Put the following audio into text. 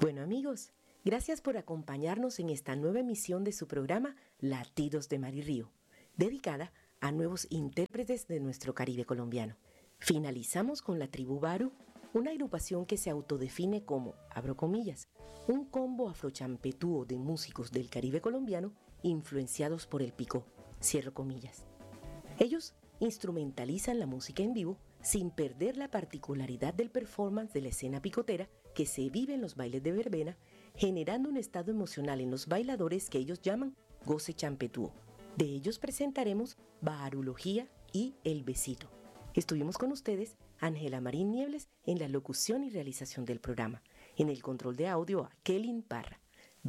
Bueno amigos, gracias por acompañarnos en esta nueva emisión de su programa Latidos de Mar y Río, dedicada a nuevos intérpretes de nuestro Caribe colombiano. Finalizamos con la tribu Baru, una agrupación que se autodefine como, abro comillas, un combo afrochampetúo de músicos del Caribe colombiano influenciados por el picó, cierro comillas. Ellos instrumentalizan la música en vivo sin perder la particularidad del performance de la escena picotera que se vive en los bailes de verbena, generando un estado emocional en los bailadores que ellos llaman goce champetúo. De ellos presentaremos Barulogía y El Besito. Estuvimos con ustedes Ángela Marín Niebles en la locución y realización del programa. En el control de audio a Kelly Parra.